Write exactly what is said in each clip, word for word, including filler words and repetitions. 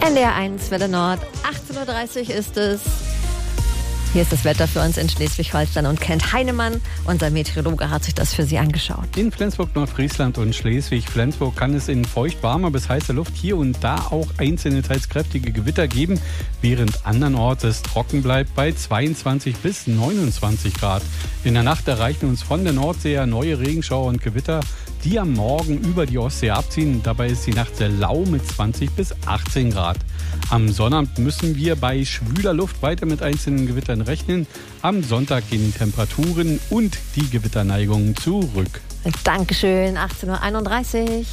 N D R eins Welle Nord, achtzehn Uhr dreißig ist es. Hier ist das Wetter für uns in Schleswig-Holstein und Kent Heinemann, unser Meteorologe, hat sich das für Sie angeschaut. In Flensburg, Nordfriesland und Schleswig-Flensburg kann es in feucht-warmer bis heißer Luft hier und da auch einzelne teils kräftige Gewitter geben, während andernorts es trocken bleibt bei zweiundzwanzig bis neunundzwanzig Grad. In der Nacht erreichen uns von der Nordsee neue Regenschauer und Gewitter, die am Morgen über die Ostsee abziehen. Dabei ist die Nacht sehr lau mit zwanzig bis achtzehn Grad. Am Sonnabend müssen wir bei schwüler Luft weiter mit einzelnen Gewittern rechnen. Am Sonntag gehen die Temperaturen und die Gewitterneigungen zurück. Dankeschön, achtzehn Uhr einunddreißig.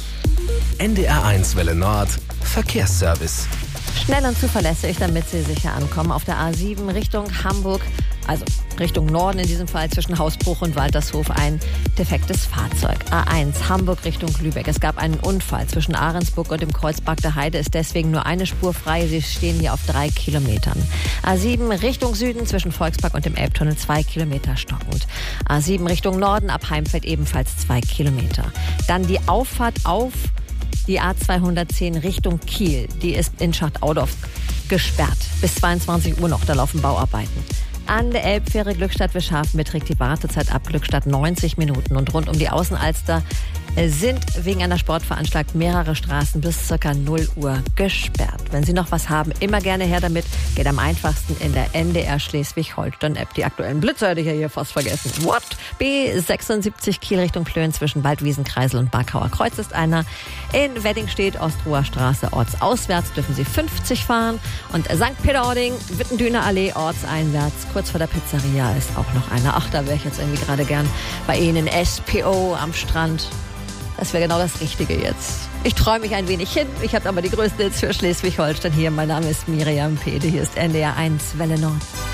N D R eins Welle Nord, Verkehrsservice. Schnell und zuverlässig, damit Sie sicher ankommen. Auf der A sieben Richtung Hamburg, also Richtung Norden in diesem Fall, zwischen Hausbruch und Waltershof ein defektes Fahrzeug. A eins Hamburg Richtung Lübeck. Es gab einen Unfall zwischen Ahrensburg und dem Kreuzberg der Heide, ist deswegen nur eine Spur frei. Sie stehen hier auf drei Kilometern. A sieben Richtung Süden zwischen Volkspark und dem Elbtunnel zwei Kilometer stockend. A sieben Richtung Norden ab Heimfeld ebenfalls zwei Kilometer. Dann die Auffahrt auf die A zweihundertzehn Richtung Kiel. Die ist in Schacht-Audorf gesperrt. Bis zweiundzwanzig Uhr noch, da laufen Bauarbeiten. An der Elbfähre Glückstadt-Wischhafen beträgt die Wartezeit ab Glückstadt neunzig Minuten. Und rund um die Außenalster sind wegen einer Sportveranstaltung mehrere Straßen bis ca. null Uhr gesperrt. Wenn Sie noch was haben, immer gerne her damit. Geht am einfachsten in der N D R Schleswig-Holstein-App. Die aktuellen Blitzer hätte ich ja hier fast vergessen. What? B sechsundsiebzig Kiel Richtung Plön zwischen Waldwiesenkreisel und Barkauer Kreuz ist einer. In Wedding steht Ostruher Straße ortsauswärts, dürfen Sie fünfzig fahren. Und Sankt Peter-Ording, Wittendüner Allee ortseinwärts, kurz vor der Pizzeria ist auch noch einer. Ach, da wäre ich jetzt irgendwie gerade gern bei Ihnen. S P O am Strand. Das wäre genau das Richtige jetzt. Ich träume mich ein wenig hin. Ich habe aber die größte jetzt für Schleswig-Holstein hier. Mein Name ist Miriam Pede. Hier ist N D R eins Welle Nord.